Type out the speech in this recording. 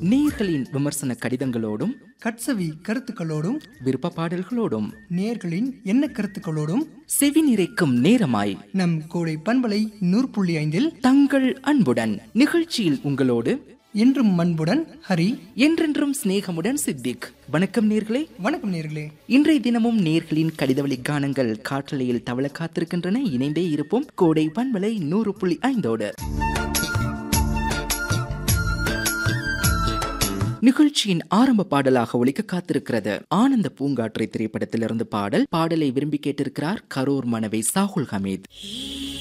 நேயர்களின் விமர்சன கடிதங்களோடும் கட்சவி கருத்துக்களோடும் விருப்ப பாடல்களோடும் நேயர்களின் எண்ண கருத்துக்களோடும் செவி நிறைக்கும் நேரமாய் நம் கோடை பண்பலை 100.5 தங்கள் அன்புடன் நிகழ்ச்சியில் உங்களோடு என்றும் அன்புடன் ஹரி, என்றென்றும் சிநேகமுடன் சித்திக். வணக்கம் நேர்களே. வணக்கம் நேர்களே. இன்றைய தினமும் நேர்களின் கடிதவழி கானங்கள் காற்றலையில் தவள காத்திருக்கின்றன. இணைந்தே இருப்போம் கோடை பண்பலை 100.5. நிகழ்ச்சியின் ஆரம்ப பாடலாக ஒலிக்க காத்திருக்கிறது ஆனந்த பூங்காற்றை திரைப்படத்திலிருந்து பாடலை விரும்பி கேட்டிருக்கிறார் கரூர் மனைவி சாகுல் ஹமீத்.